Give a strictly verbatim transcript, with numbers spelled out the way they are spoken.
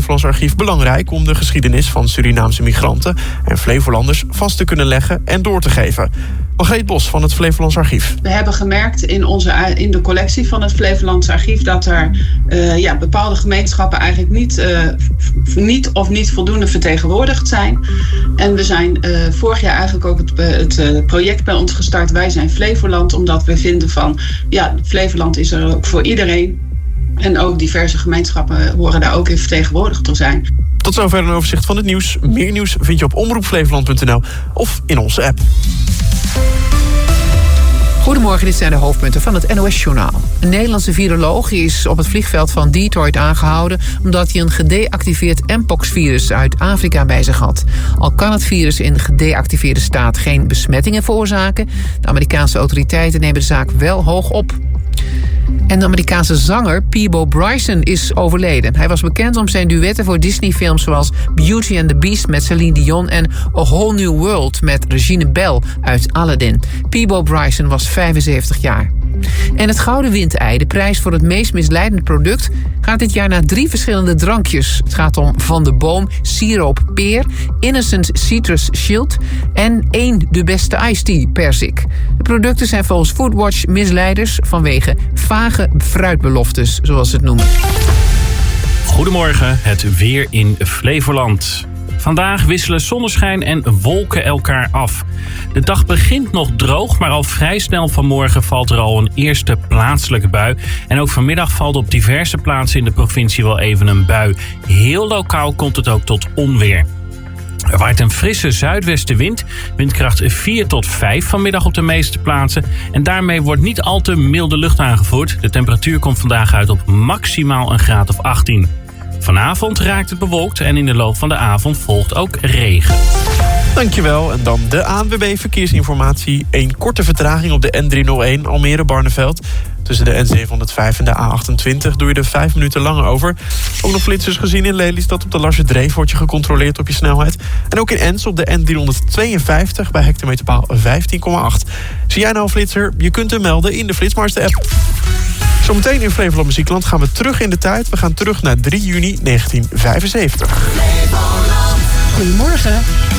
Flevolands Archief belangrijk om de geschiedenis van Surinaamse migranten en Flevolanders vast te kunnen leggen en door te geven. Margreet Bos van het Flevolands Archief. We hebben gemerkt in, onze, in de collectie van het Flevolands Archief dat er uh, ja, bepaalde gemeenschappen eigenlijk niet, uh, niet of niet voldoende vertegenwoordigd zijn. En we zijn uh, vorig jaar eigenlijk ook het, het uh, project bij ons gestart. Wij zijn Flevoland, omdat we vinden van ja, Flevoland is er ook voor iedereen. En ook diverse gemeenschappen horen daar ook in vertegenwoordigd te zijn. Tot zover een overzicht van het nieuws. Meer nieuws vind je op omroep flevoland punt n l of in onze app. Goedemorgen, dit zijn de hoofdpunten van het N O S-journaal. Een Nederlandse viroloog is op het vliegveld van Detroit aangehouden omdat hij een gedeactiveerd mpox-virus uit Afrika bij zich had. Al kan het virus in gedeactiveerde staat geen besmettingen veroorzaken, de Amerikaanse autoriteiten nemen de zaak wel hoog op. En de Amerikaanse zanger Peabo Bryson is overleden. Hij was bekend om zijn duetten voor Disney-films zoals Beauty and the Beast met Celine Dion en A Whole New World met Regina Bell uit Aladdin. Peabo Bryson was vijfenzeventig jaar. En het Gouden Windei, de prijs voor het meest misleidend product, gaat dit jaar naar drie verschillende drankjes. Het gaat om Van de Boom Siroop Peer, Innocent Citrus Shield en één De Beste Iced Tea Perzik. De producten zijn volgens Foodwatch misleiders vanwege vage fruitbeloftes, zoals ze het noemen. Goedemorgen, het weer in Flevoland. Vandaag wisselen zonneschijn en wolken elkaar af. De dag begint nog droog, maar al vrij snel vanmorgen valt er al een eerste plaatselijke bui. En ook vanmiddag valt op diverse plaatsen in de provincie wel even een bui. Heel lokaal komt het ook tot onweer. Er waait een frisse zuidwestenwind, windkracht vier tot vijf vanmiddag op de meeste plaatsen. En daarmee wordt niet al te milde lucht aangevoerd. De temperatuur komt vandaag uit op maximaal een graad of achttien. Vanavond raakt het bewolkt en in de loop van de avond volgt ook regen. Dankjewel. En dan de A N W B Verkeersinformatie. Een korte vertraging op de N driehonderdéén Almere-Barneveld. Tussen de N zevenhonderdvijf en de A achtentwintig doe je er vijf minuten langer over. Ook nog flitsers gezien in Lelystad. Op de Larserdreef wordt je gecontroleerd op je snelheid. En ook in Ens op de N driehonderdtweeënvijftig bij hectometerpaal vijftien komma acht. Zie jij nou een flitser? Je kunt hem melden in de Flitsmeister-app. Zometeen in Flevoland Muziekland gaan we terug in de tijd. We gaan terug naar drie juni negentien vijfenzeventig. Goedemorgen.